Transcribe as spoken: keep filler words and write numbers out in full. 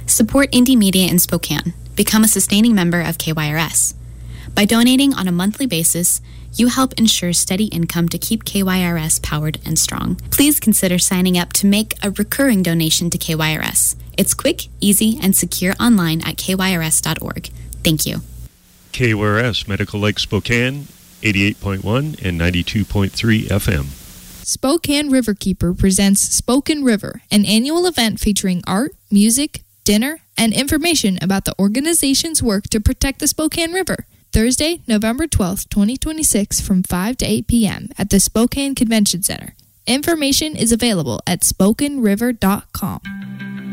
Support indie media in Spokane. Become a sustaining member of K Y R S. By donating on a monthly basis, you help ensure steady income to keep K Y R S powered and strong. Please consider signing up to make a recurring donation to K Y R S. It's quick, easy, and secure online at K Y R S dot org. Thank you. K Y R S, Medical Lake Spokane, eighty-eight point one and ninety-two point three F M. Spokane Riverkeeper presents Spoken River, an annual event featuring art, music, dinner, and information about the organization's work to protect the Spokane River. Thursday, November twelfth, twenty twenty-six from five to eight p.m. at the Spokane Convention Center. Information is available at spoken river dot com.